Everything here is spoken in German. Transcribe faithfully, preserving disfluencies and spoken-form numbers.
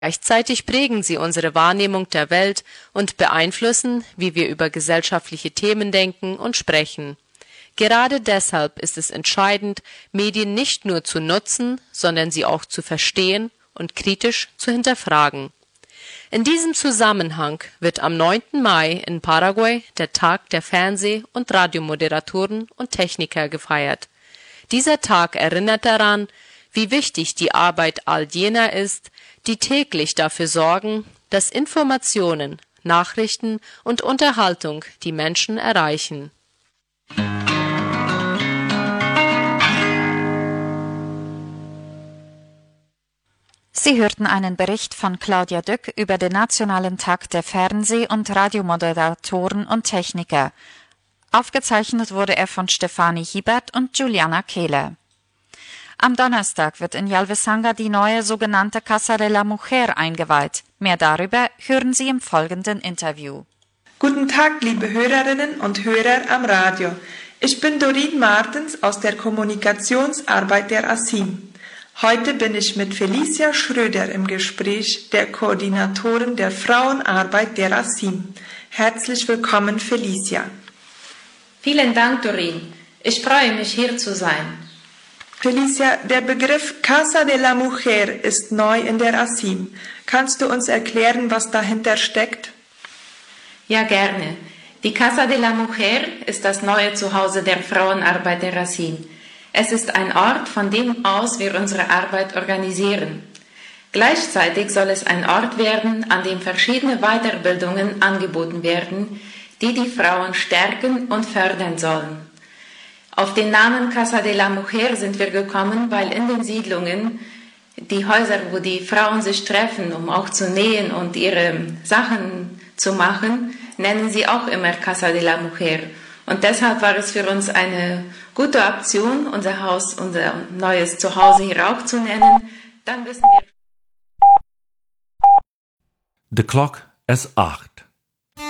Gleichzeitig prägen sie unsere Wahrnehmung der Welt und beeinflussen, wie wir über gesellschaftliche Themen denken und sprechen. Gerade deshalb ist es entscheidend, Medien nicht nur zu nutzen, sondern sie auch zu verstehen und kritisch zu hinterfragen. In diesem Zusammenhang wird am neunten Mai in Paraguay der Tag der Fernseh- und Radiomoderatoren und Techniker gefeiert. Dieser Tag erinnert daran, wie wichtig die Arbeit all jener ist, die täglich dafür sorgen, dass Informationen, Nachrichten und Unterhaltung die Menschen erreichen. Sie hörten einen Bericht von Claudia Dück über den Nationalen Tag der Fernseh- und Radiomoderatoren und Techniker. Aufgezeichnet wurde er von Stefanie Hiebert und Juliana Kehler. Am Donnerstag wird in Yalvesanga die neue sogenannte Casa de la Mujer eingeweiht. Mehr darüber hören Sie im folgenden Interview. Guten Tag, liebe Hörerinnen und Hörer am Radio. Ich bin Doreen Martens aus der Kommunikationsarbeit der A S I M. Heute bin ich mit Felicia Schröder im Gespräch, der Koordinatorin der Frauenarbeit der A S I M. Herzlich willkommen, Felicia. Vielen Dank, Doreen. Ich freue mich, hier zu sein. Felicia, der Begriff Casa de la Mujer ist neu in der A S I M. Kannst du uns erklären, was dahinter steckt? Ja, gerne. Die Casa de la Mujer ist das neue Zuhause der Frauenarbeit der A S I M. Es ist ein Ort, von dem aus wir unsere Arbeit organisieren. Gleichzeitig soll es ein Ort werden, an dem verschiedene Weiterbildungen angeboten werden, die die Frauen stärken und fördern sollen. Auf den Namen Casa de la Mujer sind wir gekommen, weil in den Siedlungen die Häuser, wo die Frauen sich treffen, um auch zu nähen und ihre Sachen zu machen, nennen sie auch immer Casa de la Mujer. Und deshalb war es für uns eine gute Option, unser Haus, unser neues Zuhause hier auch zu nennen. Dann wissen wir. The clock is acht.